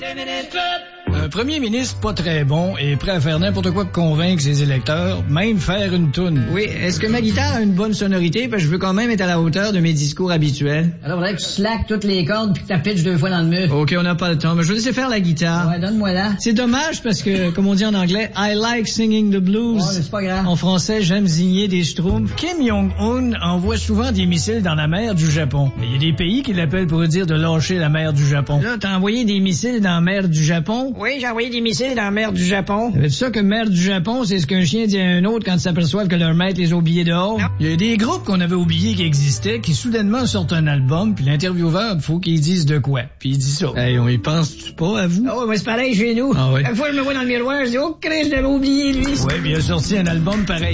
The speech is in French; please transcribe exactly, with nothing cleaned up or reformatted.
Un premier ministre pas très bon et prêt à faire n'importe quoi pour convaincre ses électeurs, même faire une toune. Oui, est-ce que ma guitare a une bonne sonorité? Parce que je veux quand même être à la hauteur de mes discours habituels. Alors, faudrait que tu slackes toutes les cordes puis que tu pitches deux fois dans le mur. OK, on n'a pas le temps, mais je vais laisser faire la guitare. Ouais, donne-moi là. C'est dommage parce que, comme on dit en anglais, I like singing the blues. Ouais, mais c'est pas grave. En français, j'aime zigner des schtroumpfs. Kim Jong-un envoie souvent des missiles dans la mer du Japon. Mais il y a des pays qui l'appellent pour dire de lâcher la mer du Japon. Là, t'as envoyé des missiles dans la mer du Japon? Oui, j'ai envoyé des missiles dans la mer du Japon. Savais-tu ça que mer du Japon, c'est ce qu'un chien dit à un autre quand ils s'aperçoivent que leur maître les a oubliés dehors? Non. Il y a des groupes qu'on avait oubliés qui existaient, qui soudainement sortent un album, puis l'intervieweur, il faut qu'il dise de quoi. Puis il dit ça. Hey, on y pense-tu pas à vous? Oh, mais c'est pareil chez nous. Ah ouais. Une fois, je me vois dans le miroir, je dis, oh, Christ, je l'avais oublié, lui. Ouais, puis il a sorti un album pareil.